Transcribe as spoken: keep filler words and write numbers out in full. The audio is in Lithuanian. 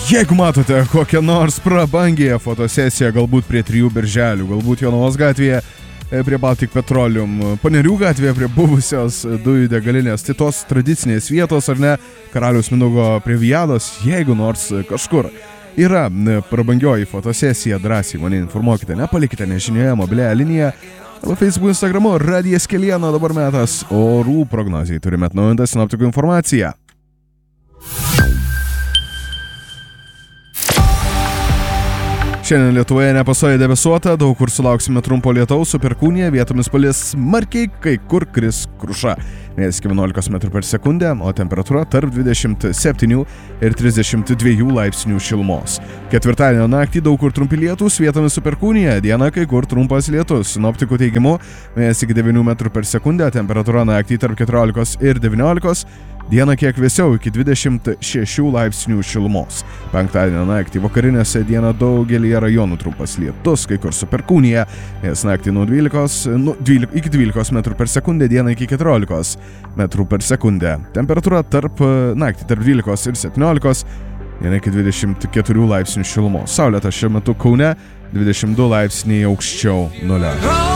Jeigu matote kokią nors prabangią fotosesiją, galbūt prie trijų birželių, galbūt Jonavos gatvėje prie Baltic Petroleum, Panerių gatvėje prie buvusios dujų degalinės, tai tos tradicinės vietos, ar ne, Karaliaus Mindaugo prie Vijados, jeigu nors kažkur yra prabangioji fotosesija, drąsiai mane informuokite, nepalikite nežinioje mobiliąją liniją, arba Facebook, Instagramu, Radijas Keliena, dabar metas orų prognozijai, turime atnaujintą sinoptikų informaciją. Šiandien Lietuvoje nepastoviai debesuota, daug kur sulauksime trumpo lietaus, su perkūnija, vietomis palis smarkiai, kai kur kris kruša. Vėjas iki vienuolikos metrų per sekundę, o temperatūra tarp dvidešimt septynių ir trisdešimt dviejų laipsnių šilumos. Ketvirtadienio naktį daug kur trumpi lietūs, vietomis su perkūnija, dieną kai kur trumpas lietus. Sinoptikų teigimu, vėjas iki devynių metrų per sekundę, temperatūra naktį tarp keturiolikos ir devyniolikos, dieną kiek vėsiau iki dvidešimt šešių laipsnių šilumos. Penktadienio naktį vakarinėse dieną daugelyje rajonų trumpas lietus, kai kur su perkūnija, vėjas naktį nuo dvylikos, nu, dvylik, iki dvylikos metrų per sekundę, dieną iki keturiolikos metrų per sekundę. Temperatūra tarp naktį tarp dvylikos ir septyniolikos, diena iki dvidešimt keturių laipsnių šilumos. Saulėta šiuo metu Kaune, dvidešimt du laipsniai aukščiau nulio.